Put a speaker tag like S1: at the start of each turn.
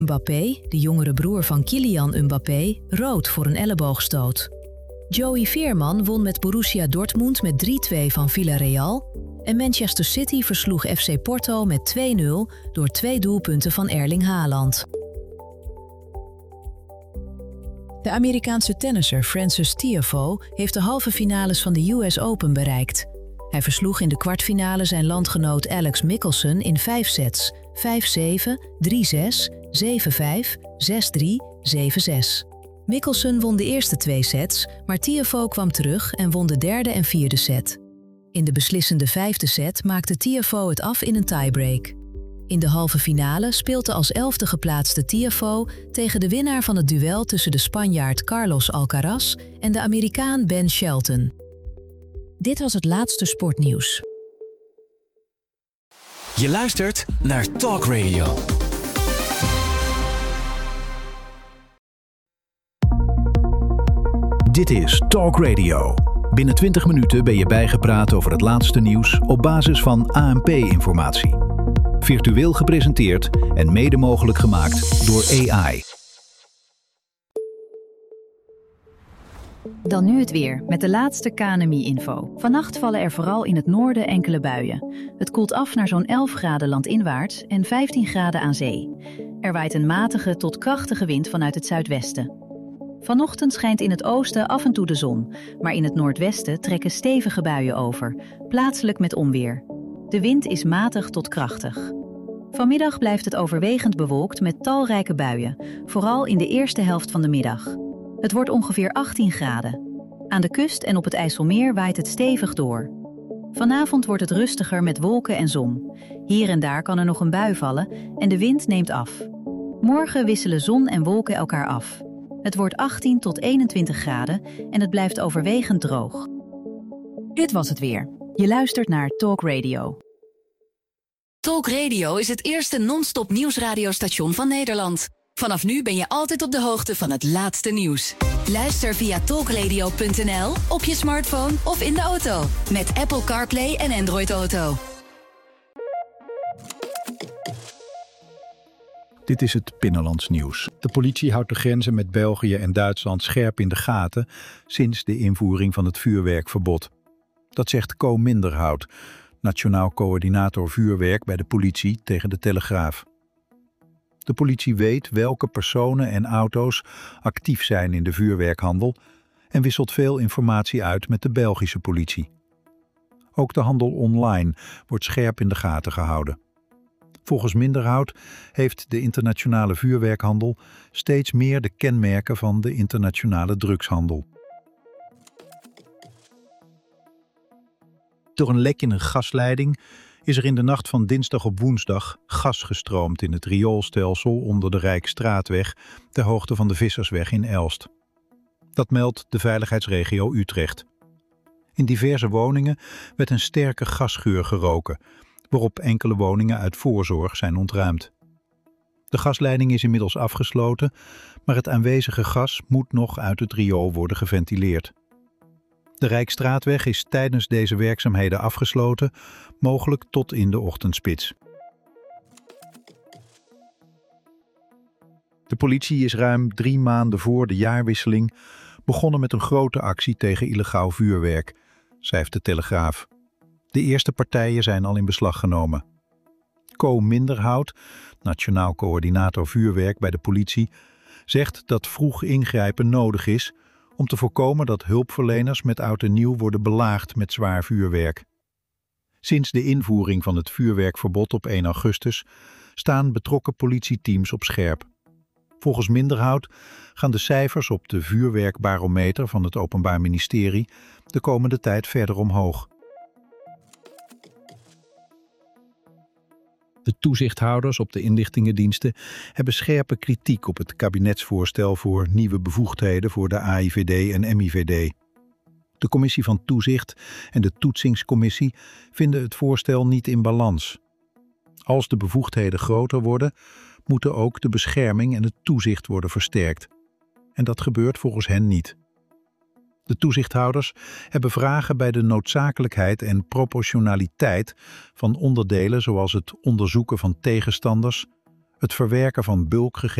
S1: Mbappé, de jongere broer van Kylian Mbappé, rood voor een elleboogstoot. Joey Veerman won met Borussia Dortmund met 3-2 van Villarreal en Manchester City versloeg FC Porto met 2-0 door 2 doelpunten van Erling Haaland. De Amerikaanse tennisser Frances Tiafoe heeft de halve finales van de US Open bereikt. Hij versloeg in de kwartfinale zijn landgenoot Alex Michelsen in 5 sets: 5-7, 3-6, 7-5, 6-3, 7-6. Michelsen won de eerste 2 sets, maar Tiafoe kwam terug en won de derde en vierde set. In de beslissende 5e set maakte Tiafoe het af in een tiebreak. In de halve finale speelt de als 11e geplaatste Tiafoe tegen de winnaar van het duel tussen de Spanjaard Carlos Alcaraz en de Amerikaan Ben Shelton. Dit was het laatste sportnieuws.
S2: Je luistert naar Talk Radio.
S3: Dit is Talk Radio. Binnen 20 minuten ben je bijgepraat over het laatste nieuws op basis van ANP-informatie. Virtueel gepresenteerd en mede mogelijk gemaakt door AI.
S4: Dan nu het weer, met de laatste KNMI-info. Vannacht vallen er vooral in het noorden enkele buien. Het koelt af naar zo'n 11 graden landinwaarts en 15 graden aan zee. Er waait een matige tot krachtige wind vanuit het zuidwesten. Vanochtend schijnt in het oosten af en toe de zon, maar in het noordwesten trekken stevige buien over, plaatselijk met onweer. De wind is matig tot krachtig. Vanmiddag blijft het overwegend bewolkt met talrijke buien, vooral in de eerste helft van de middag. Het wordt ongeveer 18 graden. Aan de kust en op het IJsselmeer waait het stevig door. Vanavond wordt het rustiger met wolken en zon. Hier en daar kan er nog een bui vallen en de wind neemt af. Morgen wisselen zon en wolken elkaar af. Het wordt 18 tot 21 graden en het blijft overwegend droog. Dit was het weer. Je luistert naar Talk Radio.
S5: Talk Radio is het eerste non-stop nieuwsradiostation van Nederland. Vanaf nu ben je altijd op de hoogte van het laatste nieuws. Luister via talkradio.nl, op je smartphone of in de auto. Met Apple CarPlay en Android Auto.
S3: Dit is het Binnenlands nieuws. De politie houdt de grenzen met België en Duitsland scherp in de gaten sinds de invoering van het vuurwerkverbod. Dat zegt Co Minderhout, Nationaal Coördinator Vuurwerk bij de politie, tegen de Telegraaf. De politie weet welke personen en auto's actief zijn in de vuurwerkhandel en wisselt veel informatie uit met de Belgische politie. Ook de handel online wordt scherp in de gaten gehouden. Volgens Minderhout heeft de internationale vuurwerkhandel steeds meer de kenmerken van de internationale drugshandel. Door een lek in een gasleiding is er in de nacht van dinsdag op woensdag gas gestroomd in het rioolstelsel onder de Rijksstraatweg ter hoogte van de Vissersweg in Elst. Dat meldt de veiligheidsregio Utrecht. In diverse woningen werd een sterke gasgeur geroken, waarop enkele woningen uit voorzorg zijn ontruimd. De gasleiding is inmiddels afgesloten, maar het aanwezige gas moet nog uit het riool worden geventileerd. De Rijksstraatweg is tijdens deze werkzaamheden afgesloten, mogelijk tot in de ochtendspits. De politie is ruim 3 maanden voor de jaarwisseling begonnen met een grote actie tegen illegaal vuurwerk, schrijft de Telegraaf. De eerste partijen zijn al in beslag genomen. Co Minderhout, Nationaal Coördinator Vuurwerk bij de politie, zegt dat vroeg ingrijpen nodig is om te voorkomen dat hulpverleners met oud en nieuw worden belaagd met zwaar vuurwerk. Sinds de invoering van het vuurwerkverbod op 1 augustus staan betrokken politieteams op scherp. Volgens Minderhout gaan de cijfers op de vuurwerkbarometer van het Openbaar Ministerie de komende tijd verder omhoog. De toezichthouders op de inlichtingendiensten hebben scherpe kritiek op het kabinetsvoorstel voor nieuwe bevoegdheden voor de AIVD en MIVD. De Commissie van Toezicht en de Toetsingscommissie vinden het voorstel niet in balans. Als de bevoegdheden groter worden, moeten ook de bescherming en het toezicht worden versterkt. En dat gebeurt volgens hen niet. De toezichthouders hebben vragen bij de noodzakelijkheid en proportionaliteit van onderdelen zoals het onderzoeken van tegenstanders, Het verwerken van bulkgegevens